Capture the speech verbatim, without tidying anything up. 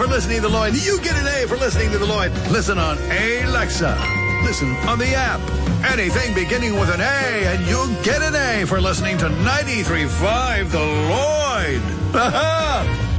for listening to The Lloyd. You get an A for listening to The Lloyd. Listen on Alexa. Listen on the app. Anything beginning with an A, and you get an A for listening to ninety-three point five The Lloyd. Ha-ha!